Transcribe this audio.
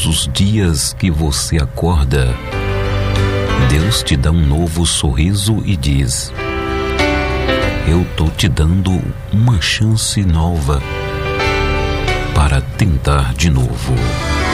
os dias que você acorda, Deus te dá um novo sorriso e diz: eu tô te dando uma chance nova para tentar de novo.